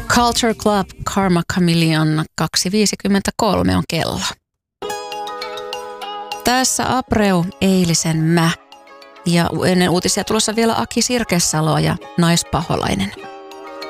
Culture Club, Karma Chameleon, 2.53 on kello. Tässä Abreu, eilisen mä. Ja ennen uutisia tulossa vielä Aki Sirkesalo ja Naispaholainen.